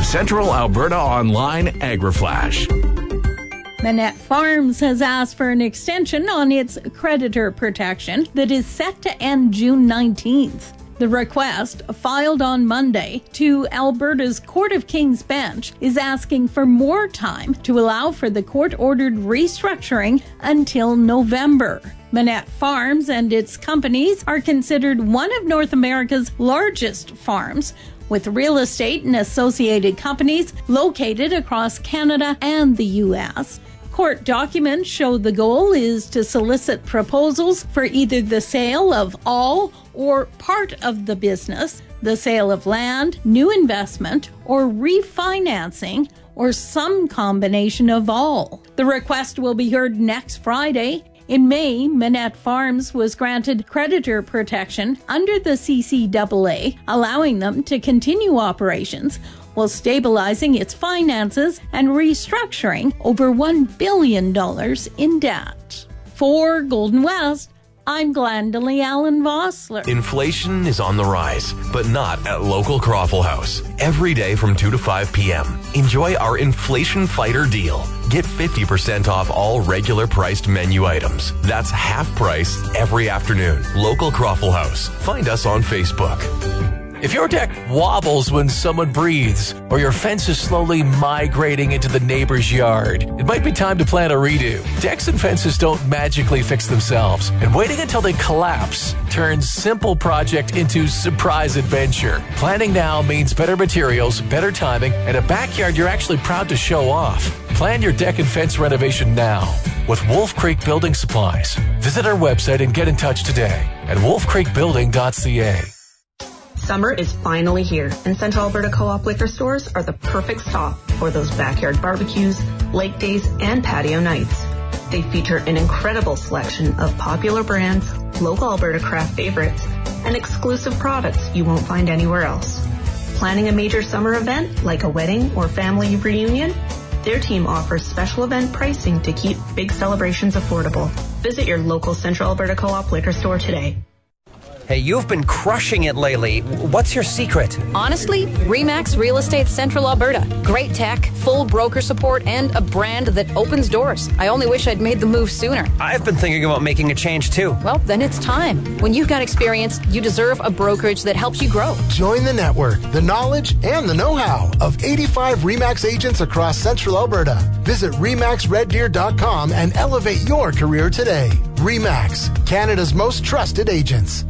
Central Alberta Online AgriFlash. Manette Farms has asked for an extension on its creditor protection that is set to end June 19th. The request, filed on Monday to Alberta's Court of King's Bench, is asking for more time to allow for the court-ordered restructuring until November. Manette Farms and its companies are considered one of North America's largest farms, with real estate and associated companies located across Canada and the U.S. Court documents show the goal is to solicit proposals for either the sale of all or part of the business, the sale of land, new investment, or refinancing, or some combination of all. The request will be heard next Friday. In May, Manette Farms was granted creditor protection under the CCAA, allowing them to continue operations while stabilizing its finances and restructuring over $1 billion in debt. For Golden West, I'm Glendalee Allen Vossler. Inflation is on the rise, but not at local Croffle House. Every day from 2 to 5 p.m., enjoy our Inflation Fighter deal. Get 50% off all regular priced menu items. That's half price every afternoon. Local Croffle House. Find us on Facebook. If your deck wobbles when someone breathes, or your fence is slowly migrating into the neighbor's yard, it might be time to plan a redo. Decks and fences don't magically fix themselves, and waiting until they collapse turns simple project into surprise adventure. Planning now means better materials, better timing, and a backyard you're actually proud to show off. Plan your deck and fence renovation now with Wolf Creek Building Supplies. Visit our website and get in touch today at wolfcreekbuilding.ca. Summer is finally here, and Central Alberta Co-op liquor stores are the perfect stop for those backyard barbecues, lake days, and patio nights. They feature an incredible selection of popular brands, local Alberta craft favorites, and exclusive products you won't find anywhere else. Planning a major summer event like a wedding or family reunion? Their team offers special event pricing to keep big celebrations affordable. Visit your local Central Alberta Co-op liquor store today. Hey, you've been crushing it lately. What's your secret? Honestly, RE/MAX Real Estate Central Alberta. Great tech, full broker support, and a brand that opens doors. I only wish I'd made the move sooner. I've been thinking about making a change too. Well, then it's time. When you've got experience, you deserve a brokerage that helps you grow. Join the network, the knowledge, and the know-how of 85 RE/MAX agents across Central Alberta. Visit RE/MAXRedDeer.com and elevate your career today. RE/MAX, Canada's most trusted agents.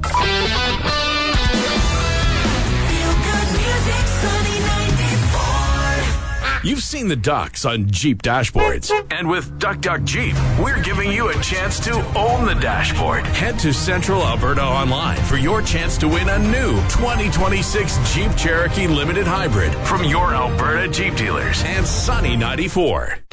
You've seen the ducks on Jeep dashboards. And with Duck Duck Jeep, we're giving you a chance to own the dashboard. Head to Central Alberta Online for your chance to win a new 2026 Jeep Cherokee Limited Hybrid from your Alberta Jeep dealers and Sunny 94.